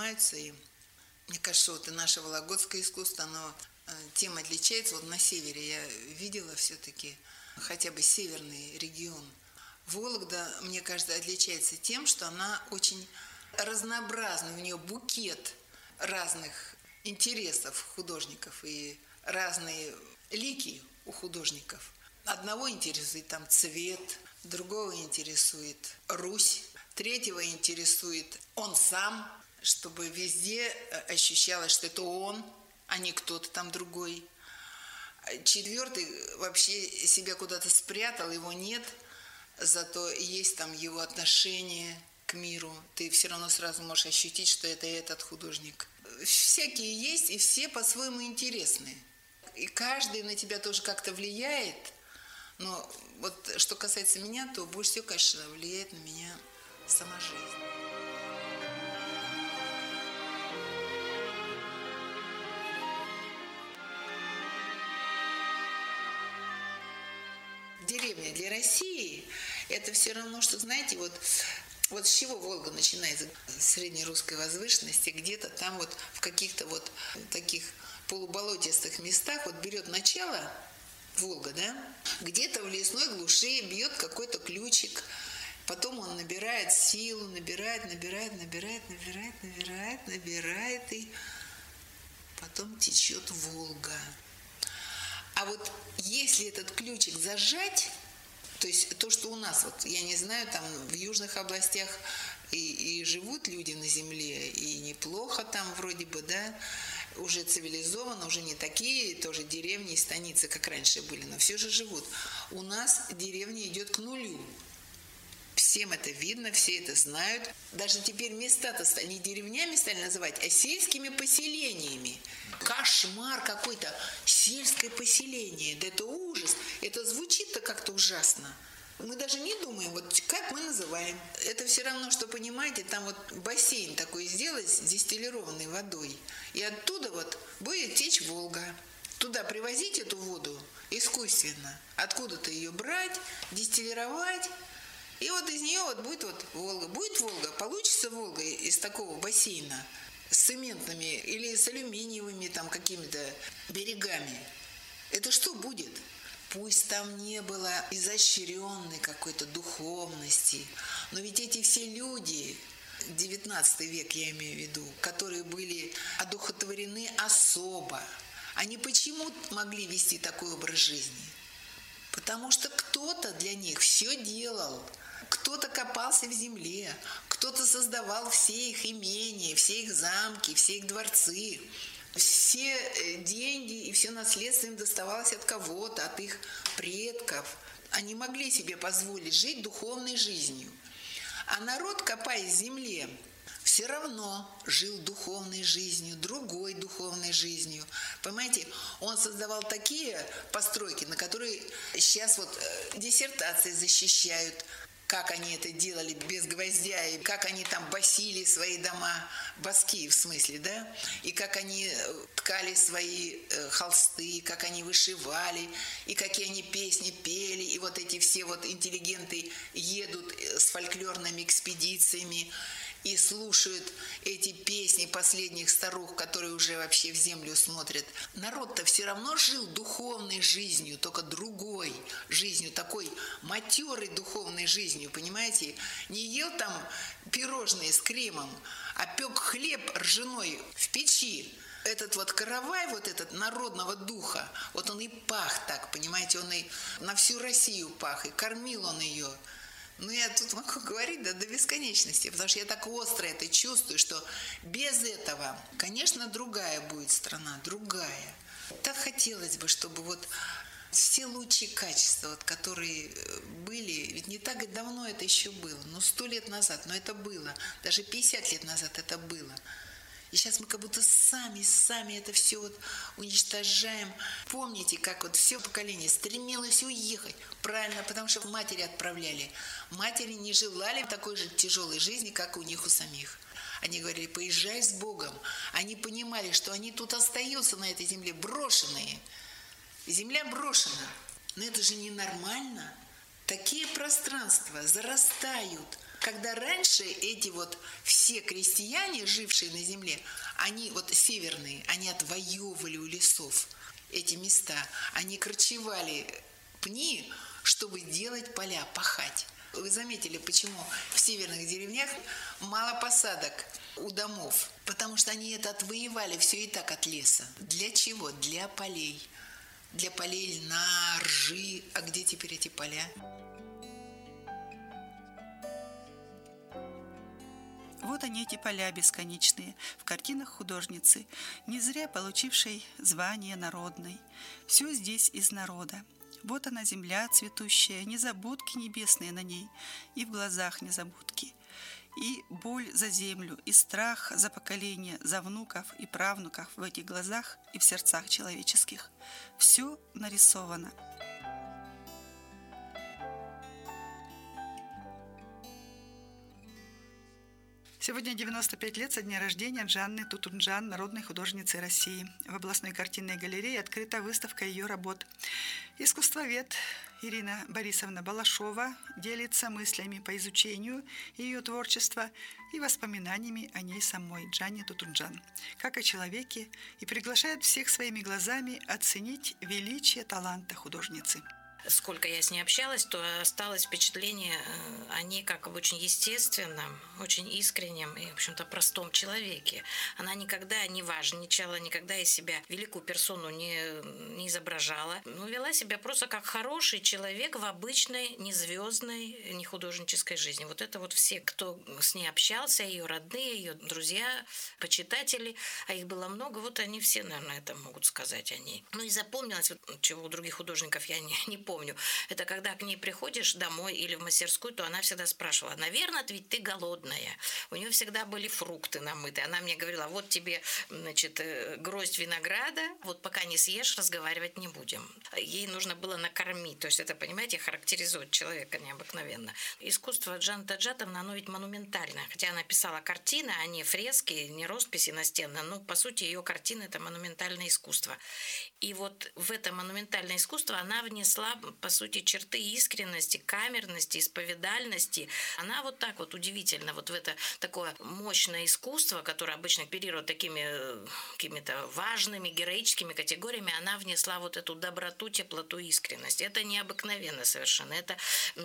занимаются. И мне кажется, вот и наше вологодское искусство, оно тем отличается. Вот на севере я видела все-таки хотя бы северный регион. Вологда, мне кажется, отличается тем, что она очень разнообразна. У нее букет разных интересов художников и разные лики у художников. Одного интересует там цвет, другого интересует Русь, третьего интересует он сам, чтобы везде ощущалось, что это он, а не кто-то там другой. Четвертый вообще себя куда-то спрятал, его нет, зато есть там его отношение к миру. Ты все равно сразу можешь ощутить, что это этот художник. Всякие есть, и все по-своему интересны. И каждый на тебя тоже как-то влияет. Но вот что касается меня, то больше всего, конечно, влияет на меня сама жизнь. Деревня для России – это все равно, что, знаете, вот с чего Волга начинается? С среднерусской возвышенности, где-то там вот в каких-то вот таких полуболотистых местах вот берет начало Волга, да? Где-то в лесной глуши бьет какой-то ключик, потом он набирает силу, набирает, и потом течет Волга. А вот если этот ключик зажать, то есть то, что у нас, вот я не знаю, там в южных областях и живут люди на земле, и неплохо там вроде бы, да, уже цивилизованно, уже не такие тоже деревни и станицы, как раньше были, но все же живут. У нас деревня идет к нулю. Всем это видно, все это знают. Даже теперь места-то не деревнями стали называть, а сельскими поселениями. Кошмар какой-то. Сельское поселение. Да это ужас. Это звучит-то как-то ужасно. Мы даже не думаем, вот как мы называем. Это все равно, что, понимаете, там вот бассейн такой сделать с дистиллированной водой. И оттуда вот будет течь Волга. Туда привозить эту воду искусственно. Откуда-то ее брать, дистиллировать. И вот из нее вот будет вот Волга. Будет Волга, получится Волга из такого бассейна с цементными или с алюминиевыми там какими-то берегами. Это что будет? Пусть там не было изощренной какой-то духовности, но ведь эти все люди, 19 век я имею в виду, которые были одухотворены особо, они почему могли вести такой образ жизни? Потому что кто-то для них все делал, кто-то копался в земле, кто-то создавал все их имения, все их замки, все их дворцы. Все деньги и все наследство им доставалось от кого-то, от их предков. Они могли себе позволить жить духовной жизнью. А народ, копаясь в земле, все равно жил духовной жизнью, другой духовной жизнью. Понимаете, он создавал такие постройки, на которые сейчас вот диссертации защищают, как они это делали без гвоздя, и как они там басили свои дома, баски в смысле, да, и как они ткали свои холсты, как они вышивали, и какие они песни пели, и вот эти все вот интеллигенты едут с фольклорными экспедициями и слушают эти песни последних старух, которые уже вообще в землю смотрят. Народ-то все равно жил духовной жизнью, только другой жизнью, такой матерой духовной жизнью, понимаете? Не ел там пирожные с кремом, а пек хлеб ржаной в печи. Этот вот каравай, вот этот народного духа, вот он и пах так, понимаете, он и на всю Россию пах, и кормил он ее. Ну, я тут могу говорить до бесконечности, потому что я так остро это чувствую, что без этого, конечно, другая будет страна, другая. Так хотелось бы, чтобы вот все лучшие качества, вот, которые были, ведь не так давно это еще было, 100 лет назад, но это было, даже 50 лет назад это было. И сейчас мы как будто сами это все вот уничтожаем. Помните, как вот все поколение стремилось уехать? Правильно, потому что матери отправляли. Матери не желали такой же тяжелой жизни, как у них у самих. Они говорили, поезжай с Богом. Они понимали, что они тут остаются на этой земле брошенные. Земля брошена. Но это же ненормально. Такие пространства зарастают Когда раньше эти вот все крестьяне, жившие на земле, они вот северные, они отвоевывали у лесов эти места, они корчевали пни, чтобы делать поля, пахать. Вы заметили, почему в северных деревнях мало посадок у домов? Потому что они это отвоевали все и так от леса. Для чего? Для полей. Для полей льна, ржи. А где теперь эти поля? Вот они, эти поля бесконечные, в картинах художницы, не зря получившей звание народной. Все здесь из народа. Вот она, земля цветущая, незабудки небесные на ней, и в глазах незабудки. И боль за землю, и страх за поколение, за внуков и правнуков в этих глазах и в сердцах человеческих. Все нарисовано. Сегодня 95 лет со дня рождения Джанны Тутунджан, народной художницы России. В областной картинной галерее открыта выставка ее работ. Искусствовед Ирина Борисовна Балашова делится мыслями по изучению ее творчества и воспоминаниями о ней самой, Джанне Тутунджан, как о человеке, и приглашает всех своими глазами оценить величие таланта художницы. Сколько я с ней общалась, то осталось впечатление о ней как об очень естественном, очень искреннем и, в общем-то, простом человеке. Она никогда не важничала, никогда из себя великую персону не изображала. Но вела себя просто как хороший человек в обычной, не звездной, не художнической жизни. Вот это вот все, кто с ней общался, ее родные, ее друзья, почитатели, а их было много, вот они все, наверное, это могут сказать о ней. Ну и запомнилось, вот, чего у других художников я не помню. Это когда к ней приходишь домой или в мастерскую, то она всегда спрашивала: наверное, ведь ты голодная. У нее всегда были фрукты намыты. Она мне говорила: вот тебе, значит, гроздь винограда, вот пока не съешь, разговаривать не будем. Ей нужно было накормить. То есть это, понимаете, характеризует человека необыкновенно. Искусство Джанны Таджатовны, оно ведь монументальное. Хотя она писала картины, а не фрески, не росписи настенные. Но, по сути, ее картины – это монументальное искусство. И вот в это монументальное искусство она внесла, по сути, черты искренности, камерности, исповедальности. Она вот так вот удивительно вот в это такое мощное искусство, которое обычно оперирует такими какими-то важными, героическими категориями, она внесла вот эту доброту, теплоту, искренность. Это необыкновенно совершенно. Это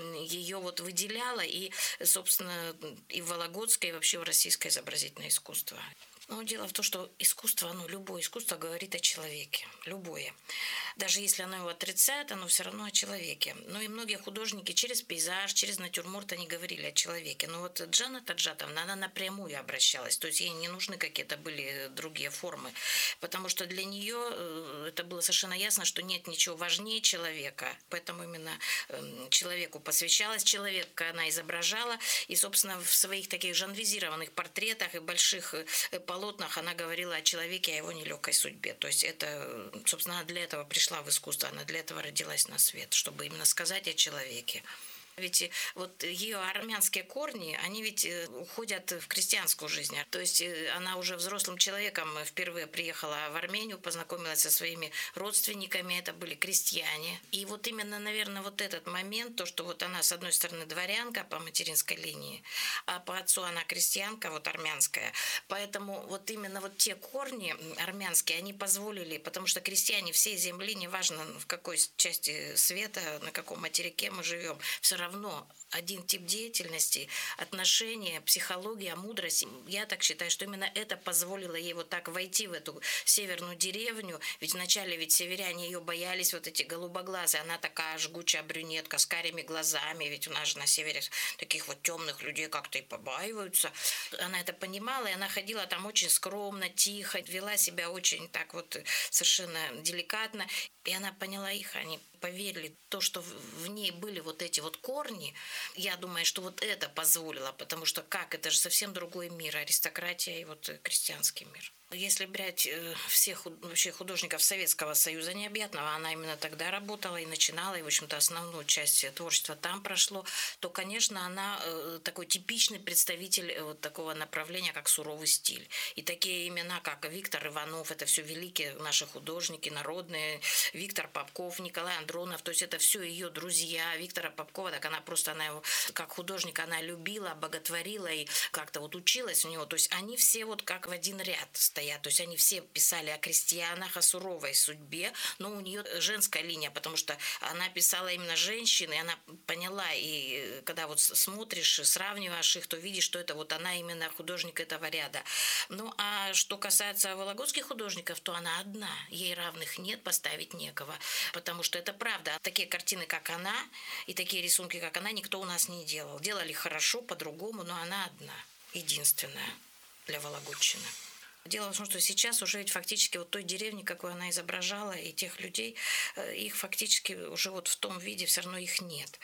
ее вот выделяло и, собственно, и в Вологодское, и вообще в российское изобразительное искусство. Но дело в том, что искусство, любое искусство говорит о человеке. Любое. Даже если оно его отрицает, оно все равно о человеке. Ну и многие художники через пейзаж, через натюрморт, они говорили о человеке. Но вот Джанна Таджатовна, она напрямую обращалась. То есть ей не нужны какие-то были другие формы. Потому что для нее это было совершенно ясно, что нет ничего важнее человека. Поэтому именно человеку посвящалась, человека она изображала. И, собственно, в своих таких жанризированных портретах и больших полотнах она говорила о человеке, о его нелегкой судьбе. То есть это, собственно, она для этого пришла в искусство, она для этого родилась на свет, чтобы именно сказать о человеке. Ведь вот ее армянские корни, они ведь уходят в крестьянскую жизнь. То есть она уже взрослым человеком впервые приехала в Армению, познакомилась со своими родственниками, это были крестьяне. И вот именно, наверное, вот этот момент, то, что вот она, с одной стороны, дворянка по материнской линии, а по отцу она крестьянка, вот армянская. Поэтому вот именно вот те корни армянские, они позволили, потому что крестьяне всей земли, неважно в какой части света, на каком материке мы живем, все равно один тип деятельности, отношения, психология, мудрость. Я так считаю, что именно это позволило ей вот так войти в эту северную деревню. Ведь вначале ведь северяне ее боялись, вот эти голубоглазые. Она такая жгучая брюнетка с карими глазами. Ведь у нас же на севере таких вот темных людей как-то и побаиваются. Она это понимала, и она ходила там очень скромно, тихо, вела себя очень так вот совершенно деликатно. И она поняла их, они поверили, то, что в ней были вот эти вот корни, я думаю, что вот это позволило, потому что это же совсем другой мир, аристократия и вот крестьянский мир. Если брать всех вообще художников Советского Союза необъятного, она именно тогда работала и начинала, и, в общем-то, основную часть творчества там прошло, то, конечно, она такой типичный представитель вот такого направления, как суровый стиль. И такие имена, как Виктор Иванов, это все великие наши художники, народные, Виктор Попков, Николай Андронов, то есть это все ее друзья. Виктора Попкова, так она просто, она его как художника, она любила, боготворила и как-то вот училась у него. То есть они все вот как в один ряд стоят. То есть они все писали о крестьянах, о суровой судьбе, но у нее женская линия, потому что она писала именно женщины, и она поняла, и когда вот смотришь, сравниваешь их, то видишь, что это вот она именно художник этого ряда. Ну, а что касается вологодских художников, то она одна, ей равных нет, поставить некого, потому что это правда. Такие картины, как она, и такие рисунки, как она, никто у нас не делал. Делали хорошо, по-другому, но она одна, единственная для Вологодчины. Дело в том, что сейчас уже ведь фактически вот той деревни, какую она изображала, и тех людей, их фактически уже вот в том виде все равно их нет.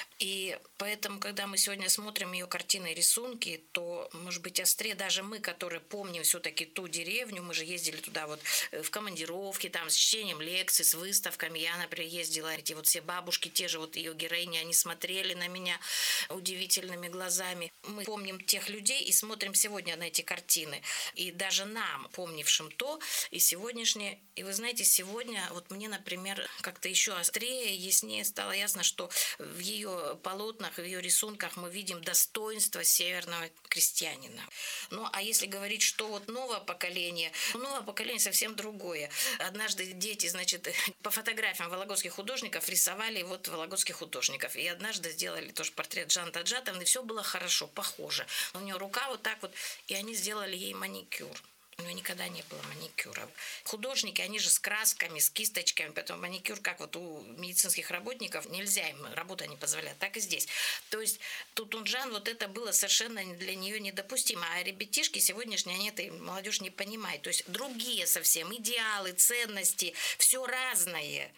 И поэтому, когда мы сегодня смотрим ее картины и рисунки, то, может быть, острее даже мы, которые помним все-таки ту деревню, мы же ездили туда вот в командировки, там, с чтением лекций, с выставками. Я, например, ездила, эти вот все бабушки, те же вот ее героини, они смотрели на меня удивительными глазами. Мы помним тех людей и смотрим сегодня на эти картины. И даже нам, помнившим то, и сегодняшнее. И вы знаете, сегодня вот мне, например, как-то еще острее, яснее стало ясно, что в ее полотнах, в ее рисунках мы видим достоинство северного крестьянина. Ну, а если говорить, что вот новое поколение совсем другое. Однажды дети, значит, по фотографиям вологодских художников рисовали вот вологодских художников. И однажды сделали тоже портрет Жанны Таджатовны, и все было хорошо, похоже. У нее рука вот так вот, и они сделали ей маникюр. У него никогда не было маникюра. Художники, они же с красками, с кисточками, поэтому маникюр, как вот у медицинских работников, нельзя, им работа не позволяет. Так и здесь. То есть Тутунжан, вот это было совершенно для нее недопустимо. А ребятишки сегодняшние, они это молодежь не понимает. То есть другие совсем идеалы, ценности, все разное.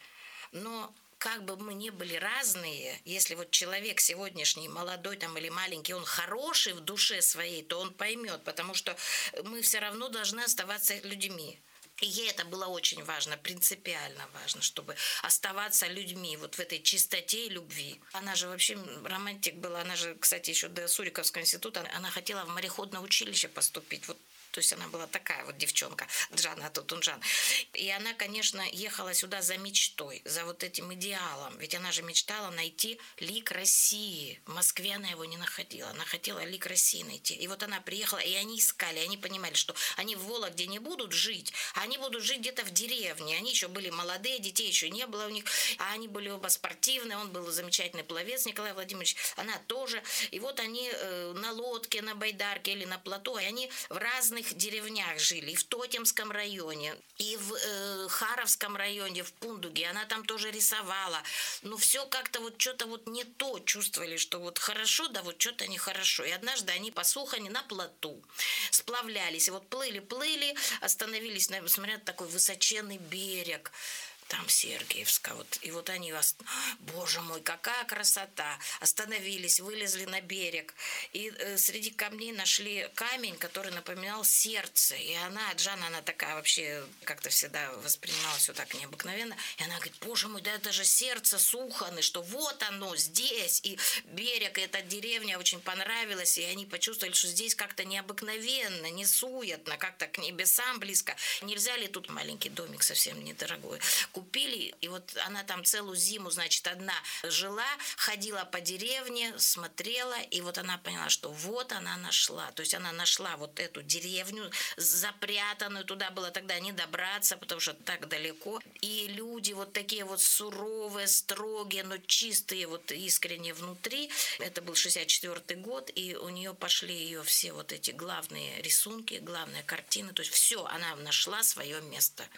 Но как бы мы ни были разные, если вот человек сегодняшний, молодой там или маленький, он хороший в душе своей, то он поймет, потому что мы все равно должны оставаться людьми. И ей это было очень важно, принципиально важно, чтобы оставаться людьми вот в этой чистоте и любви. Она же вообще романтик была, она же, кстати, еще до Суриковского института, она хотела в мореходное училище поступить. Вот. То есть она была такая вот девчонка, Джанна Тутунжан. И она, конечно, ехала сюда за мечтой, за вот этим идеалом. Ведь она же мечтала найти лик России. В Москве она его не находила. Она хотела лик России найти. И вот она приехала, и они искали, они понимали, что они в Вологде не будут жить, а они будут жить где-то в деревне. Они еще были молодые, детей еще не было у них, а они были оба спортивные. Он был замечательный пловец, Николай Владимирович, она тоже. И вот они на лодке, на байдарке или на плоту, и они в разных деревнях жили, и в Тотемском районе, и в Харовском районе, в Пундуге. Она там тоже рисовала. Но все как-то вот что-то вот не то чувствовали, что вот хорошо, да вот что-то нехорошо. И однажды они по Сухани на плоту сплавлялись. И вот плыли, остановились, смотрят, такой высоченный берег. Там Сергиевска. Вот. И вот они, боже мой, какая красота. Остановились, вылезли на берег. И среди камней нашли камень, который напоминал сердце. И Джанна, она такая вообще как-то всегда воспринималась все так необыкновенно. И она говорит, боже мой, да это же сердце Суханы, что вот оно здесь. И берег, и эта деревня очень понравилась. И они почувствовали, что здесь как-то необыкновенно, не суетно, как-то к небесам близко. Нельзя ли тут маленький домик совсем недорогой? Купили, и вот она там целую зиму, значит, одна жила, ходила по деревне, смотрела, и вот она поняла, что вот она нашла. То есть она нашла вот эту деревню запрятанную, туда было тогда не добраться, потому что так далеко. И люди вот такие вот суровые, строгие, но чистые, вот искренне внутри. Это был 64-й год, и у нее пошли ее все вот эти главные рисунки, главные картины. То есть все, она нашла свое место.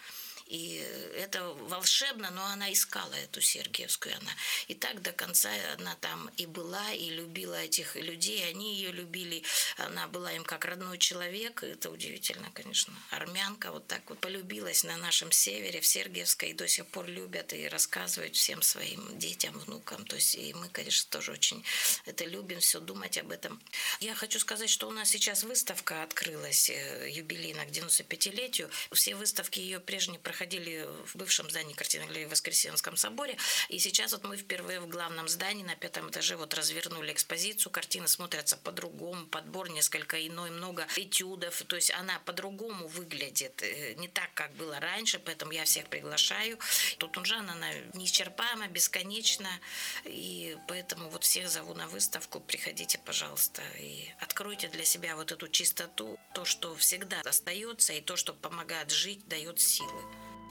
И это волшебно, но она искала эту Сергиевскую. Она и так до конца она там и была, и любила этих людей, они ее любили. Она была им как родной человек. Это удивительно, конечно. Армянка вот так вот полюбилась на нашем севере, в Сергиевской, и до сих пор любят и рассказывают всем своим детям, внукам. То есть и мы, конечно, тоже очень это любим, все думать об этом. Я хочу сказать, что у нас сейчас выставка открылась, юбилейная к 95-летию. Все выставки ее прежние проходили в бывшем здании картинной галереи в Воскресенском соборе. И сейчас вот мы впервые в главном здании на 5-м этаже вот развернули экспозицию. Картины смотрятся по-другому, подбор несколько иной, много этюдов. То есть она по-другому выглядит, не так, как было раньше, поэтому я всех приглашаю. Тутунжан, она неисчерпаема, бесконечна, и поэтому вот всех зову на выставку. Приходите, пожалуйста, и откройте для себя вот эту чистоту, то, что всегда остается, и то, что помогает жить, дает силы.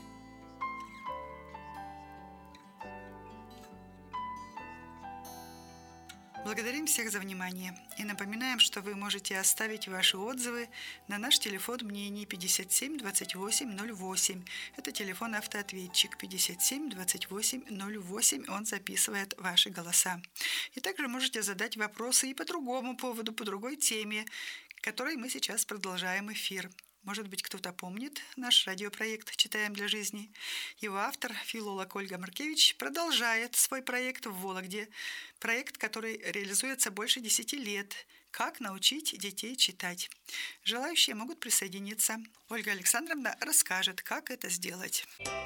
Благодарим всех за внимание и напоминаем, что вы можете оставить ваши отзывы на наш телефон мнений 57 28 08. Это телефон автоответчик 57 28 08. Он записывает ваши голоса. И также можете задать вопросы и по другому поводу, по другой теме, которой мы сейчас продолжаем эфир. Может быть, кто-то помнит наш радиопроект «Читаем для жизни». Его автор, филолог Ольга Маркевич, продолжает свой проект в Вологде. Проект, который реализуется больше 10 лет. «Как научить детей читать». Желающие могут присоединиться. Ольга Александровна расскажет, как это сделать.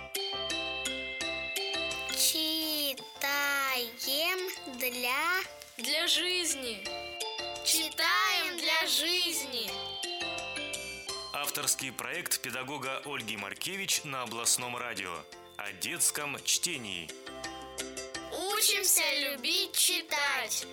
Читаем для жизни. Читаем для жизни. Авторский проект педагога Ольги Маркевич на областном радио о детском чтении. Учимся любить читать.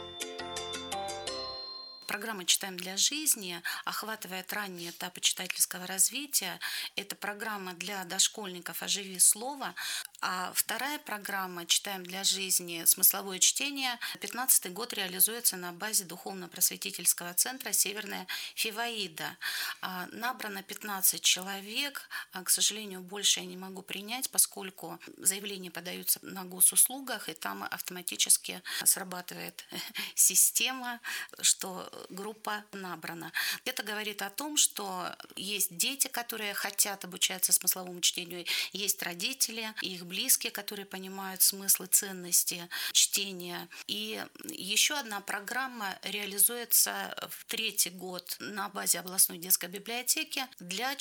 Программа «Читаем для жизни» охватывает ранние этапы читательского развития. Это программа для дошкольников «Оживи слово». А вторая программа «Читаем для жизни. Смысловое чтение» 15-й год реализуется на базе духовно-просветительского центра «Северная Фиваида». Набрано 15 человек. К сожалению, больше я не могу принять, поскольку заявления подаются на госуслугах, и там автоматически срабатывает система, что группа набрана. Это говорит о том, что есть дети, которые хотят обучаться смысловому чтению, есть родители и их близкие, которые понимают смысл и ценности чтения. И еще одна программа реализуется в 3-й год на базе областной детской библиотеки для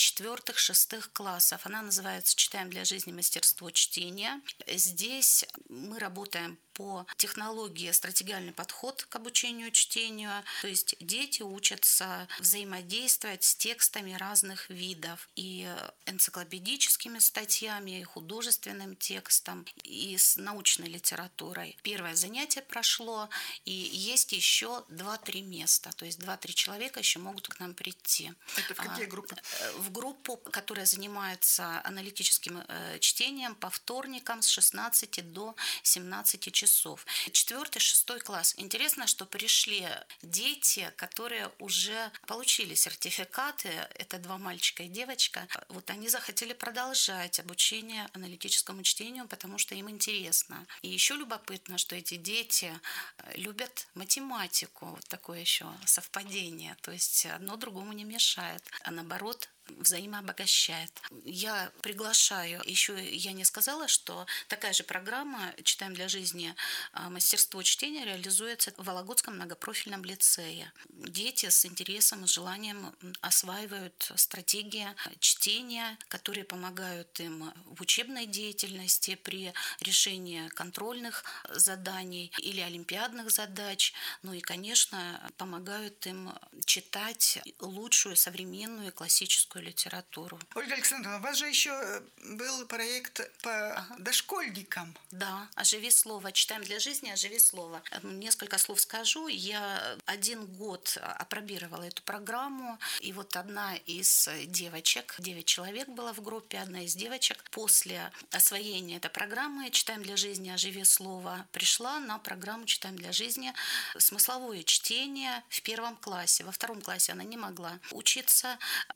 4-6 классов. Она называется «Читаем для жизни. Мастерство чтения». Здесь мы работаем по технологии стратегиальный подход к обучению чтению. То есть дети учатся взаимодействовать с текстами разных видов, и энциклопедическими статьями, и художественным текстом, и с научной литературой. Первое занятие прошло, и есть еще 2-3 места. То есть 2-3 человека еще могут к нам прийти. Это в какие группы? В группу, которая занимается аналитическим чтением по вторникам с 16 до 17 часов. 4-6 класс. Интересно, что пришли дети, которые уже получили сертификаты. Это 2 мальчика и девочка. Вот они захотели продолжать обучение аналитическому чтению, потому что им интересно. И еще любопытно, что эти дети любят математику. Вот такое еще совпадение. То есть одно другому не мешает, а наоборот взаимообогащает. Я приглашаю, еще я не сказала, что такая же программа «Читаем для жизни. Мастерство чтения» реализуется в Вологодском многопрофильном лицее. Дети с интересом и желанием осваивают стратегии чтения, которые помогают им в учебной деятельности при решении контрольных заданий или олимпиадных задач. Ну и, конечно, помогают им читать лучшую современную классическую литературу. Ольга Александровна, у вас же еще был проект по дошкольникам. Да, «Оживи слово». «Читаем для жизни. Оживи слово». Несколько слов скажу. Я 1 год апробировала эту программу. И вот одна из девочек, 9 человек было в группе, одна из девочек после освоения этой программы «Читаем для жизни. Оживи слово» пришла на программу «Читаем для жизни. Смысловое чтение» в 1 классе. Во 2 классе она не могла учиться, поскольку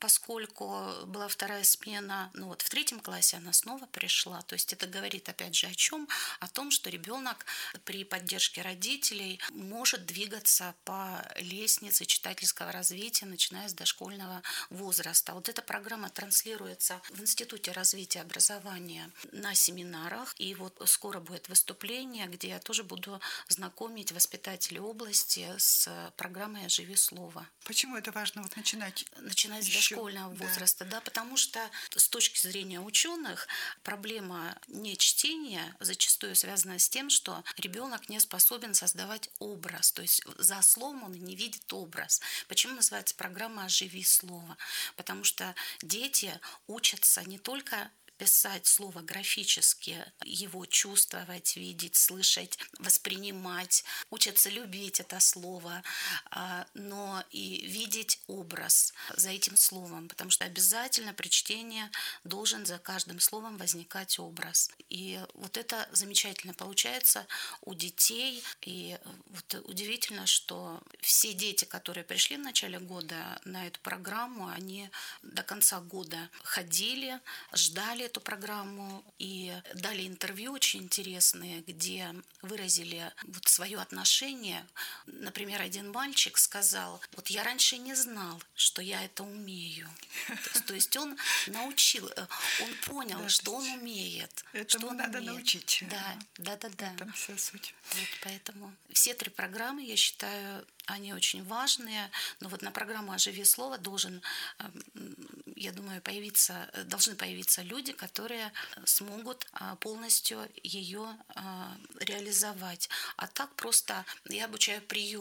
поскольку была вторая смена, ну вот в 3 классе она снова пришла. То есть это говорит опять же о чем? О том, что ребенок при поддержке родителей может двигаться по лестнице читательского развития, начиная с дошкольного возраста. Вот эта программа транслируется в Институте развития образования на семинарах. И вот скоро будет выступление, где я тоже буду знакомить воспитателей области с программой «Оживи слово». Почему это важно вот начинать? Начиная с Еще, дошкольного да. возраста, да, потому что с точки зрения ученых проблема нечтения зачастую связана с тем, что ребенок не способен создавать образ, то есть за словом он не видит образ. Почему называется программа «Оживи слово»? Потому что дети учатся не только писать слово графически, его чувствовать, видеть, слышать, воспринимать, учатся любить это слово, но и видеть образ за этим словом, потому что обязательно при чтении должен за каждым словом возникать образ. И вот это замечательно получается у детей. И вот удивительно, что все дети, которые пришли в начале года на эту программу, они до конца года ходили, ждали эту программу и дали интервью очень интересные, где выразили вот свое отношение. Например, один мальчик сказал: вот я раньше не знал, что я это умею. То есть он научил, он понял, Да, что он умеет. Этому что он надо умеет. научить. Да. Там вся суть. Вот поэтому все 3 программы, я считаю, они очень важные. Но вот на программу «Оживи слово» должен, я думаю, должны появиться люди, которые смогут полностью ее реализовать. А так просто я обучаю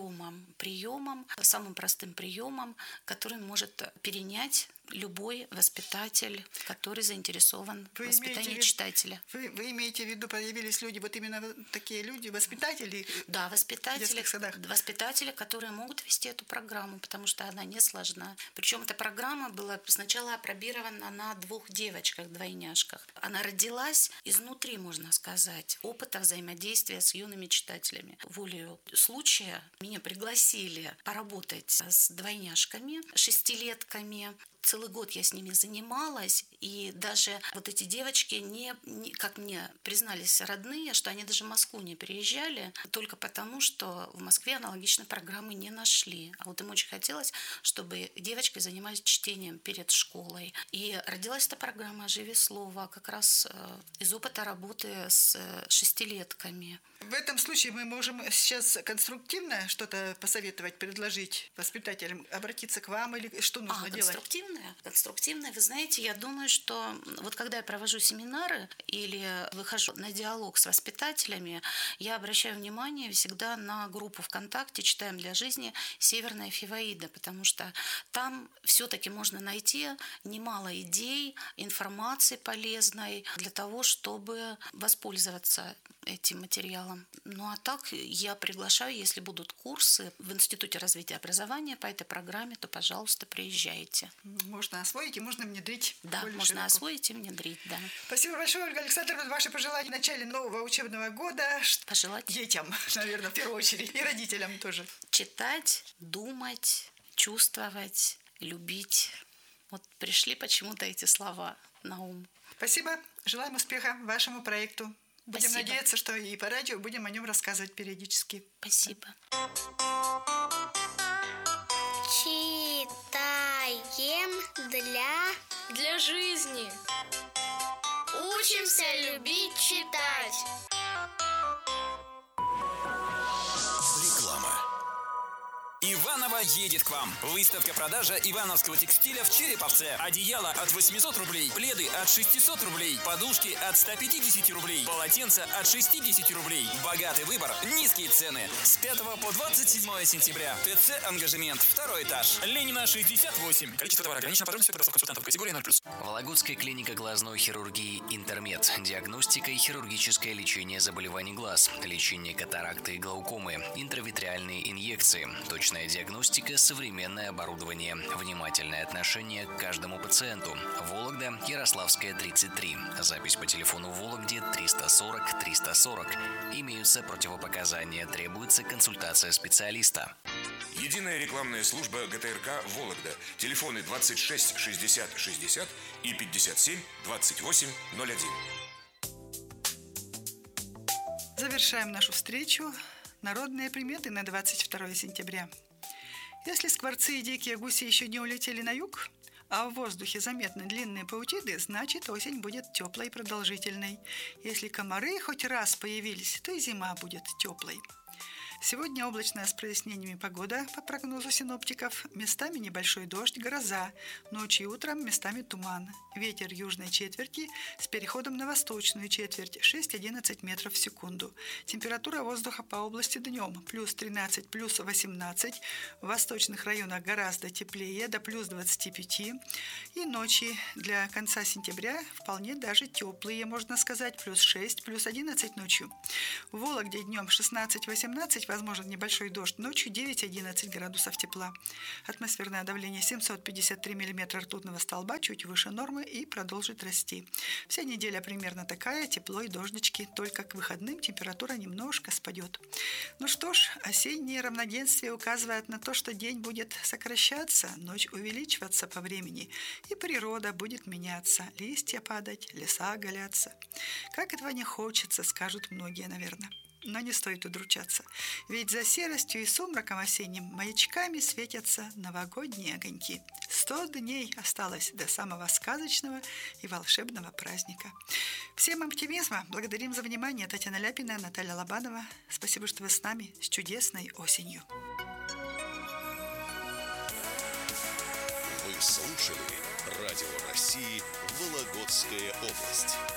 приемам, самым простым приемам, который может перенять любой воспитатель, который заинтересован в воспитании читателя. Вы имеете в виду, появились люди, вот именно такие люди, воспитатели? Да, детских садах. воспитатели, которые могут вести эту программу, потому что она не сложна. Причем эта программа была сначала апробирована на 2 девочках-двойняшках. Она родилась изнутри, можно сказать, опыта взаимодействия с юными читателями. Волею случая меня пригласили поработать с двойняшками, 6-летками. Целый год я с ними занималась, и даже вот эти девочки, как мне признались родные, что они даже в Москву не переезжали, только потому, что в Москве аналогичной программы не нашли. А вот им очень хотелось, чтобы девочки занимались чтением перед школой. И родилась эта программа «Оживи слово» как раз из опыта работы с 6-летками. В этом случае мы можем сейчас конструктивно что-то посоветовать, предложить воспитателям, обратиться к вам, или что нужно делать? Конструктивное. Вы знаете, я думаю, что вот когда я провожу семинары или выхожу на диалог с воспитателями, я обращаю внимание всегда на группу ВКонтакте «Читаем для жизни. Северная Фиваида», потому что там все-таки можно найти немало идей, информации полезной для того, чтобы воспользоваться этим материалом. Ну а так я приглашаю, если будут курсы в Институте развития образования по этой программе, то, пожалуйста, приезжайте. Можно освоить и можно внедрить. Да, можно широко освоить и внедрить, да. Спасибо большое, Ольга Александровна. Ваши пожелания в начале нового учебного года Пожелать детям, наверное, в первую очередь, и родителям тоже. читать, думать, чувствовать, любить. Вот пришли почему-то эти слова на ум. Спасибо. Желаем успеха вашему проекту. Будем Спасибо. надеяться, что и по радио будем о нем рассказывать периодически. Спасибо. Читаем для жизни. Учимся любить читать. Реклама. Иваново едет к вам. Выставка-продажа ивановского текстиля в Череповце. Одеяло от 800 рублей, пледы от 600 рублей, подушки от 150 рублей, полотенца от 60 рублей. Богатый выбор, низкие цены. С 5 по 27 сентября. ТЦ «Ангажемент», 2 этаж. Ленина, 68. Количество товара ограничено. Подробности по консультантов. Категория 0+. Вологодская клиника глазной хирургии «Интермед». Диагностика и хирургическое лечение заболеваний глаз. Лечение катаракты и глаукомы. Интравитреальные инъекции. Точная диагностика диагностика, современное оборудование, внимательное отношение к каждому пациенту. Вологда, Ярославская, 33. Запись по телефону в Вологде 340 340. Имеются противопоказания, требуется консультация специалиста. Единая рекламная служба ГТРК «Вологда». Телефоны 26 60 60 и 57 28 01. Завершаем нашу встречу. Народные приметы на 22 сентября. Если скворцы и дикие гуси еще не улетели на юг, а в воздухе заметны длинные паутиды, значит, осень будет теплой и продолжительной. Если комары хоть раз появились, то и зима будет теплой. Сегодня облачная с прояснениями погода по прогнозу синоптиков. Местами небольшой дождь, гроза. Ночью и утром местами туман. Ветер южной четверти с переходом на восточную четверть 6-11 метров в секунду. Температура воздуха по области днем плюс 13, плюс 18. В восточных районах гораздо теплее, до плюс 25. И ночи для конца сентября вполне даже теплые, можно сказать, плюс 6, плюс 11 ночью. В Вологде днем 16-18, возможен небольшой дождь, ночью 9-11 градусов тепла. Атмосферное давление 753 мм ртутного столба, чуть выше нормы и продолжит расти. Вся неделя примерно такая, тепло и дождички, только к выходным температура немножко спадет. Ну что ж, осеннее равноденствие указывает на то, что день будет сокращаться, ночь увеличиваться по времени, и природа будет меняться, листья падать, леса оголяться. Как этого не хочется, скажут многие, наверное. Но не стоит удручаться, ведь за серостью и сумраком осенним маячками светятся новогодние огоньки. 100 дней осталось до самого сказочного и волшебного праздника. Всем оптимизма, благодарим за внимание. Татьяна Ляпина, Наталья Лобанова. Спасибо, что вы с нами. С чудесной осенью. Вы слушали Радио России «Вологодская область».